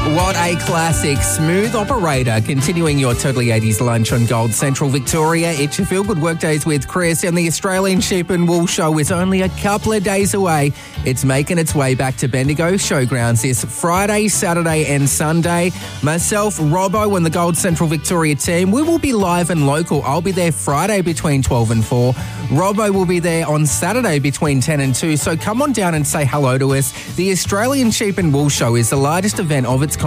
What a classic. Smooth Operator, continuing your Totally 80s lunch on Gold Central Victoria. It's your Feel Good Workdays with Chris, and the Australian Sheep and Wool Show is only a couple of days away. It's making its way back to Bendigo Showgrounds this Friday, Saturday and Sunday. Myself, Robbo and the Gold Central Victoria team, we will be live and local. I'll be there Friday between 12 and 4. Robbo will be there on Saturday between 10 and 2, so come on down and say hello to us. The Australian Sheep and Wool Show is the largest event of its